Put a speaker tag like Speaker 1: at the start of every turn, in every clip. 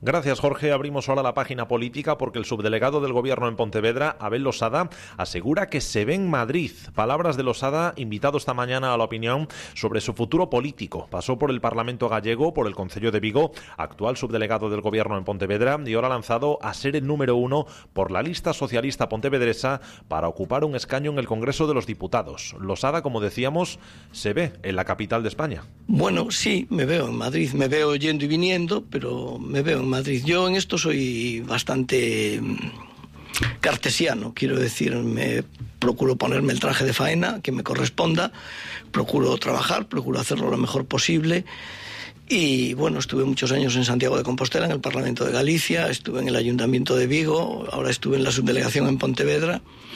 Speaker 1: Gracias, Jorge. Abrimos ahora la página política porque el subdelegado del Gobierno en Pontevedra, Abel Losada, asegura que se ve en Madrid. Palabras de Losada, invitado esta mañana a La Opinión sobre su futuro político. Pasó por el Parlamento gallego, por el Concello de Vigo, actual subdelegado del Gobierno en Pontevedra, y ahora lanzado a ser el número 1 por la lista socialista pontevedresa para ocupar un escaño en el Congreso de los Diputados. Losada, como decíamos, se ve en la capital de España.
Speaker 2: Bueno, sí, me veo en Madrid. Me veo yendo y viniendo, pero me veo en Madrid. Yo en esto soy bastante cartesiano, quiero decir, me procuro ponerme el traje de faena que me corresponda, procuro trabajar, procuro hacerlo lo mejor posible. Y bueno, estuve muchos años en Santiago de Compostela, en el Parlamento de Galicia, estuve en el Ayuntamiento de Vigo, ahora estuve en la subdelegación en Pontevedra.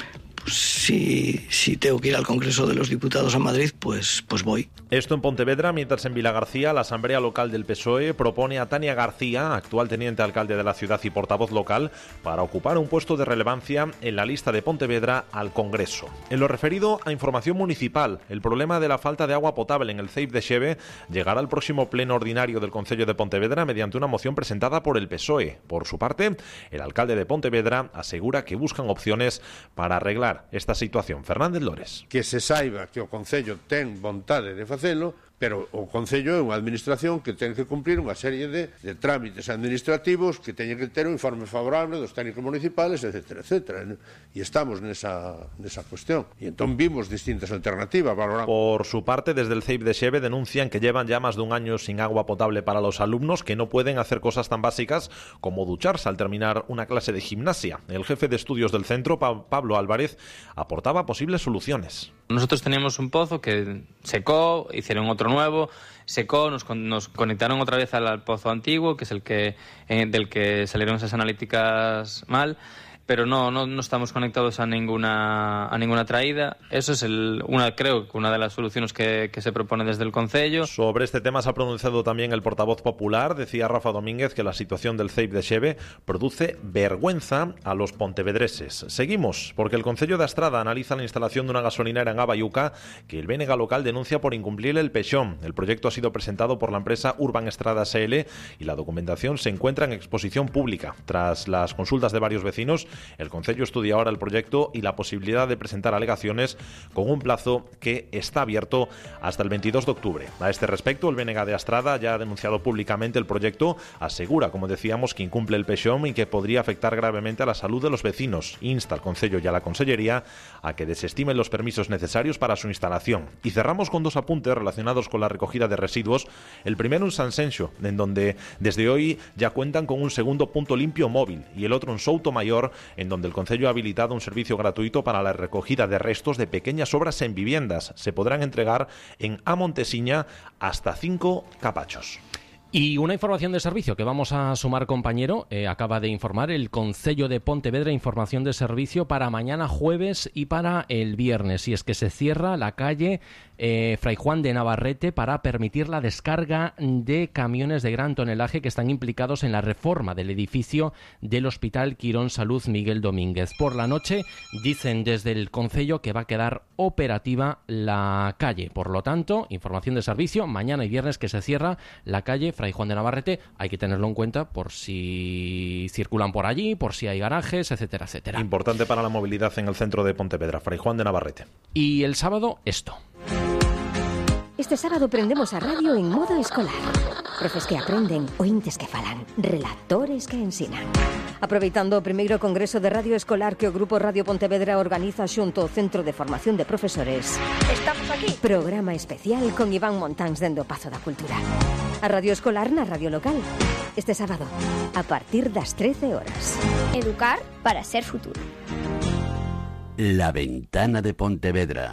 Speaker 2: Si tengo que ir al Congreso de los Diputados a Madrid, pues voy.
Speaker 1: Esto en Pontevedra, mientras en Vilagarcía la Asamblea Local del PSOE propone a Tania García, actual teniente alcalde de la ciudad y portavoz local, para ocupar un puesto de relevancia en la lista de Pontevedra al Congreso. En lo referido a información municipal, el problema de la falta de agua potable en el CEIP de Xeve llegará al próximo pleno ordinario del Concello de Pontevedra mediante una moción presentada por el PSOE. Por su parte, el alcalde de Pontevedra asegura que buscan opciones para arreglar esta situación. Fernández Lores.
Speaker 3: Que se saiba que o Concello ten vontade de facelo, pero o Concello é unha administración que ten que cumplir unha serie de trámites administrativos que teñen que ter un informe favorable dos técnicos municipales, etcétera, etcétera. E estamos nesa cuestión. E entón vimos distintas alternativas. Valoramos.
Speaker 1: Por su parte, desde el CEIP de Xeve denuncian que llevan ya más de un año sin agua potable para los alumnos, que no pueden hacer cosas tan básicas como ducharse al terminar una clase de gimnasia. El jefe de estudios del centro, Pablo Álvarez, aportaba posibles soluciones.
Speaker 4: Nosotros teníamos un pozo que secó, hicieron otro nuevo, secó, nos conectaron otra vez al pozo antiguo, que es el que del que salieron esas analíticas mal, pero no estamos conectados a ninguna traída. Eso es creo que una de las soluciones que se propone desde el Concello.
Speaker 1: Sobre este tema se ha pronunciado también el portavoz popular. Decía Rafa Domínguez que la situación del CEIP de Xeve produce vergüenza a los pontevedreses. Seguimos, porque el Concello de Astrada analiza la instalación de una gasolinera en Abayuca que el BNG local denuncia por incumplir el PEXOM. El proyecto ha sido presentado por la empresa Urban Estrada SL y la documentación se encuentra en exposición pública. Tras las consultas de varios vecinos, el Concello estudia ahora el proyecto y la posibilidad de presentar alegaciones con un plazo que está abierto hasta el 22 de octubre. A este respecto, el BNG de Astrada ya ha denunciado públicamente el proyecto, asegura, como decíamos, que incumple el PEXOM y que podría afectar gravemente a la salud de los vecinos. Insta al Concello y a la Consellería a que desestimen los permisos necesarios para su instalación. Y cerramos con dos apuntes relacionados con la recogida de residuos. El primero en Sanxenxo, en donde desde hoy ya cuentan con un segundo punto limpio móvil, y el otro en Soutomayor, en donde el Concello ha habilitado un servicio gratuito para la recogida de restos de pequeñas obras en viviendas. Se podrán entregar en A Montesiña hasta 5 capachos.
Speaker 5: Y una información de servicio que vamos a sumar, compañero. Acaba de informar el Concello de Pontevedra, información de servicio para mañana jueves y para el viernes. Y es que se cierra la calle Fray Juan de Navarrete para permitir la descarga de camiones de gran tonelaje que están implicados en la reforma del edificio del Hospital Quirón Salud Miguel Domínguez. Por la noche dicen desde el Concello que va a quedar operativa la calle. Por lo tanto, información de servicio, mañana y viernes que se cierra la calle Fray Juan de Navarrete. Hay que tenerlo en cuenta por si circulan por allí, por si hay garajes, etcétera, etcétera.
Speaker 1: Importante para la movilidad en el centro de Pontevedra, Fray Juan de Navarrete.
Speaker 5: Y el sábado, esto.
Speaker 6: Este sábado prendemos a radio en modo escolar. Profes que aprenden, ointes que falan, relatores que ensinan. Aproveitando o primeiro Congreso de Radio Escolar que o Grupo Radio Pontevedra organiza xunto ao Centro de Formación de Profesores. Estamos aquí. Programa especial con Iván Montáns dende o Pazo da Cultura. A Radio Escolar na radio local. Este sábado, a partir das 13 horas.
Speaker 7: Educar para ser futuro.
Speaker 8: La Ventana de Pontevedra.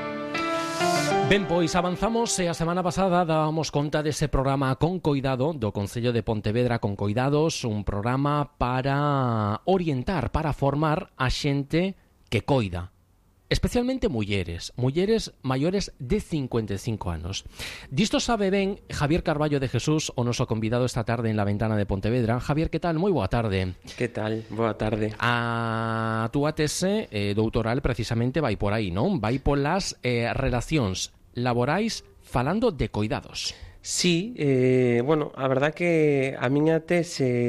Speaker 5: Ben, pois avanzamos e a semana pasada dábamos conta dese programa Con Coidado do Concello de Pontevedra con Coidados, un programa para orientar, para formar a xente que coida, especialmente mulleres maiores de 55 anos. Disto sabe ben Javier Carballo de Jesús, o noso convidado esta tarde en La Ventana de Pontevedra. Javier, que tal? Moi boa tarde.
Speaker 9: Que tal? Boa tarde.
Speaker 5: A túa tese doutoral precisamente vai por aí, non? Vai polas relacións laborais falando de coidados.
Speaker 9: Sí, bueno, a verdad que a miña tese